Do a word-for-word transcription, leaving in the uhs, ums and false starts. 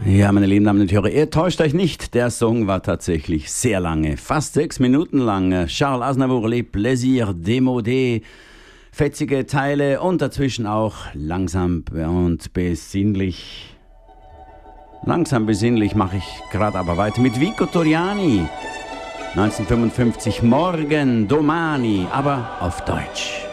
Ja, meine lieben Damen und Herren, ihr täuscht euch nicht, der Song war tatsächlich sehr lange, fast sechs Minuten lang. Charles Aznavour, Les Plaisirs démodés, fetzige Teile und dazwischen auch langsam und besinnlich. Langsam besinnlich mache ich gerade aber weiter mit Vico Torriani. neunzehnhundertfünfundfünfzig, Morgen, Domani, aber auf Deutsch.